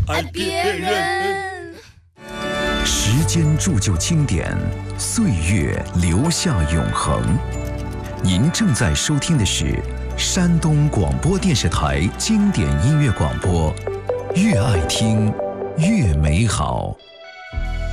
爱别人。 时间铸就经典，岁月留下永恒。您正在收听的是山东广播电视台经典音乐广播，越爱听越美好。